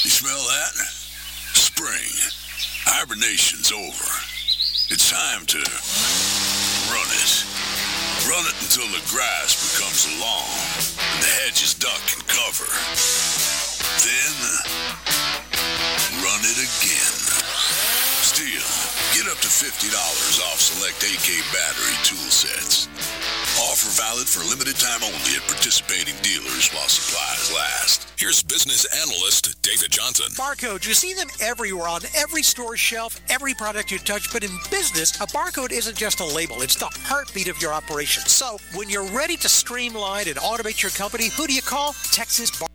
You smell that? Spring. Hibernation's over. It's time to run it. Run it until the grass becomes long and the hedges duck and cover. Then, run it again. Still, get up to $50 off select AK battery tool sets. Offer valid for limited time only at participating dealers while supplies last. Here's business analyst David Johnson. Barcode, you see them everywhere on every store shelf, every product you touch. But in business, a barcode isn't just a label. It's the heartbeat of your operation. So when you're ready to streamline and automate your company, who do you call? Texas Barcode.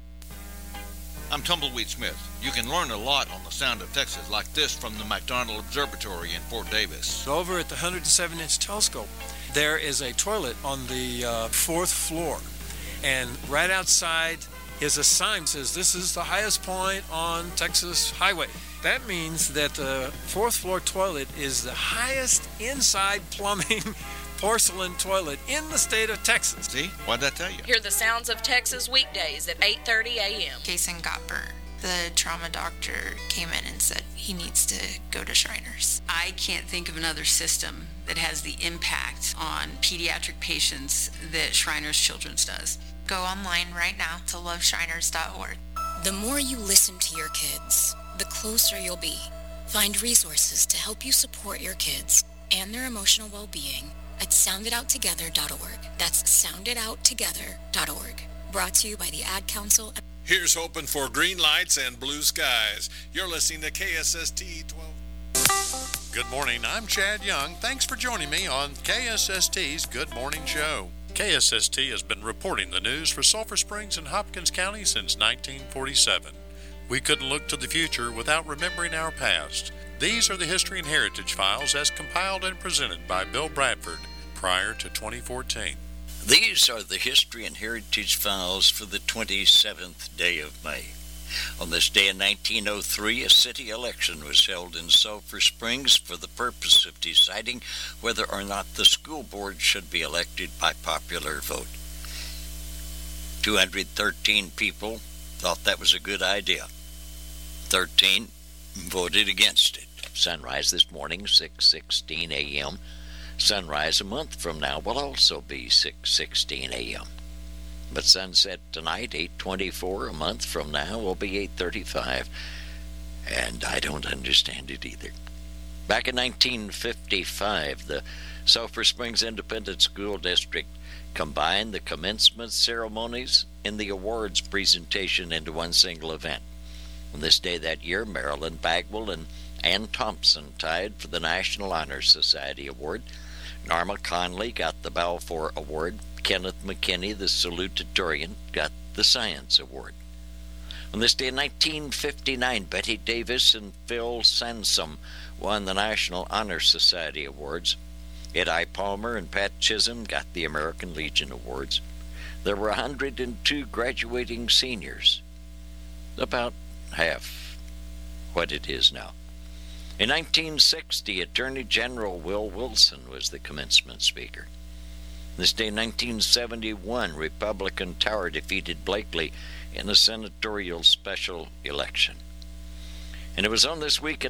I'm Tumbleweed Smith. You can learn a lot on the sound of Texas like this from the McDonald Observatory in Fort Davis. Over at the 107-inch telescope, there is a toilet on the fourth floor. And right outside is a sign that says this is the highest point on Texas Highway. That means that the fourth floor toilet is the highest inside plumbing porcelain toilet in the state of Texas. See? What'd I tell you? Hear the sounds of Texas weekdays at 8:30 a.m. Jason got burnt. The trauma doctor came in and said he needs to go to Shriners. I can't think of another system that has the impact on pediatric patients that Shriners Children's does. Go online right now to loveshriners.org. The more you listen to your kids, the closer you'll be. Find resources to help you support your kids and their emotional well-being at sounditouttogether.org. That's sounditouttogether.org. Brought to you by the Ad Council. Here's hoping for green lights and blue skies. You're listening to KSST 12. Good morning, I'm Chad Young. Thanks for joining me on KSST's Good Morning Show. KSST has been reporting the news for Sulphur Springs and Hopkins County since 1947. We couldn't look to the future without remembering our past. These are the History and Heritage Files as compiled and presented by Bill Bradford prior to 2014. These are the History and Heritage Files for the 27th day of May. On this day in 1903, a city election was held in Sulphur Springs for the purpose of deciding whether or not the school board should be elected by popular vote. 213 people thought that was a good idea. 13 voted against it. Sunrise this morning, 6:16 a.m. Sunrise a month from now will also be 6:16 a.m. But sunset tonight, 8:24, a month from now will be 8:35. And I don't understand it either. Back in 1955, the Sulphur Springs Independent School District combined the commencement ceremonies and the awards presentation into one single event. On this day that year, Marilyn Bagwell and Ann Thompson tied for the National Honor Society Award. Norma Conley got the Balfour Award. Kenneth McKinney, the salutatorian, got the Science Award. On this day in 1959, Betty Davis and Phil Sansom won the National Honor Society Awards. Ed I. Palmer and Pat Chisholm got the American Legion Awards. There were 102 graduating seniors, about half what it is now. In 1960, Attorney General Will Wilson was the commencement speaker. This day in 1971, Republican Tower defeated Blakely in a senatorial special election. And it was on this week in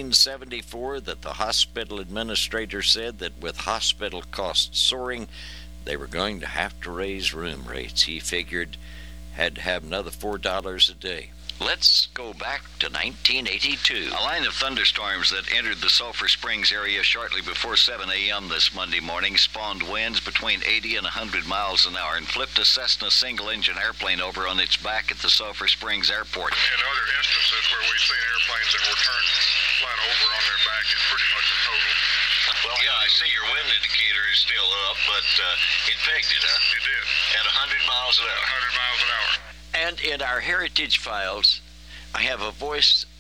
1974 that the hospital administrator said that with hospital costs soaring, they were going to have to raise room rates. He figured had to have another $4 a day. Let's go back to 1982. A line of thunderstorms that entered the Sulphur Springs area shortly before 7 a.m. this Monday morning spawned winds between 80 and 100 miles an hour and flipped a Cessna single-engine airplane over on its back at the Sulphur Springs Airport. In other instances where we've seen airplanes that were turned flat over on their back, it's pretty much a total. Well, yeah, I see your wind indicator is still up, but it pegged it up. It did. At 100 miles an hour. 100 miles an hour. And in our Heritage Files, I have a voice